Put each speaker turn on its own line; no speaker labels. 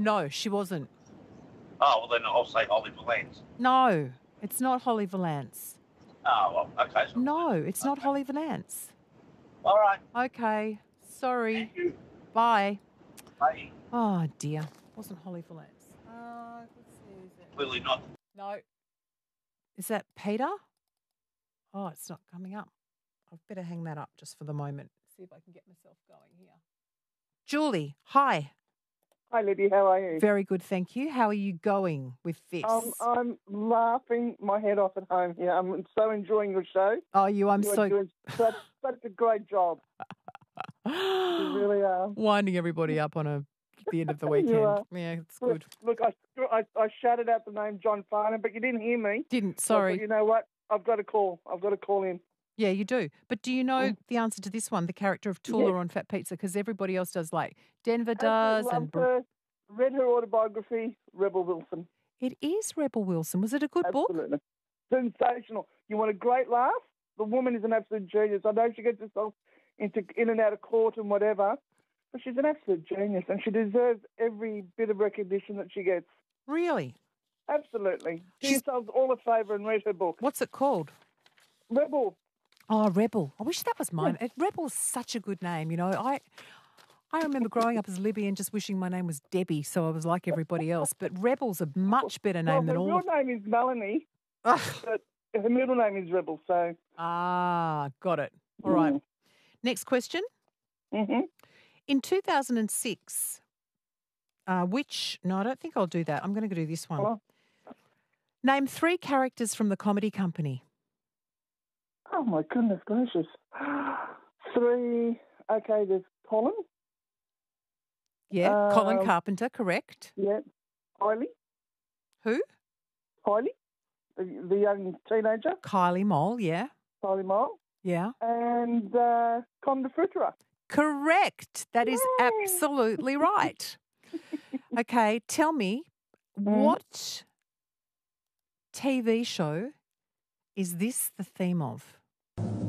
No, she wasn't.
Oh, well, then I'll say Holly Valance.
No, it's not Holly Valance.
Oh, well, okay. So
No, it's not Holly Valance.
all right.
Okay, sorry.
Thank you.
Bye.
Bye.
Oh, dear. Wasn't Holly Valance. Let's see. Is it?
Clearly not.
No. Is that Peter? Oh, it's not coming up. I better hang that up just for the moment. See if I can get myself going here. Julie, hi.
Hi, Libby. How are you?
Very good, thank you. How are you going with this?
I'm laughing my head off at home here. I'm so enjoying your show.
Oh, you, I'm
You are
so...
doing such a great job. You really are.
Winding everybody up on the end of the
You
weekend.
are.
Yeah, it's good.
Look, I shouted out the name John Farnham, but you didn't hear me.
Didn't, sorry.
But you know what? I've got to call in.
Yeah, you do. But do you know the answer to this one, the character of Tula
Yes.
on Fat Pizza? Because everybody else does, like Denver does.
Loved her. Read her autobiography, Rebel Wilson.
It is Rebel Wilson. Was it a good book?
Absolutely. Sensational. You want a great laugh? The woman is an absolute genius. I know she gets herself in and out of court and whatever, but she's an absolute genius and she deserves every bit of recognition that she gets.
Really?
Absolutely. Do yourselves all a favour and read her book.
What's it called?
Rebel.
Oh, Rebel. I wish that was mine. Yeah. Rebel is such a good name. You know, I remember growing up as Libby and just wishing my name was Debbie, so I was like everybody else. But Rebel's a much better name than all.
Her real name is Melanie, but her middle name is Rebel. So
got it. All right. Next question.
Mm-hmm.
In 2006, no, I don't think I'll do that. I'm going to do this one.
Hello?
Name 3 characters from the Comedy Company.
Oh, my goodness gracious. 3. Okay, there's Colin.
Yeah, Colin Carpenter, correct.
Yeah. Kylie.
Who?
Kylie, the young teenager.
Kylie Mole, yeah.
Kylie Mole.
Yeah.
And Con de Fruitera.
Correct. That is absolutely right. Okay, tell me, what TV show is this the theme of?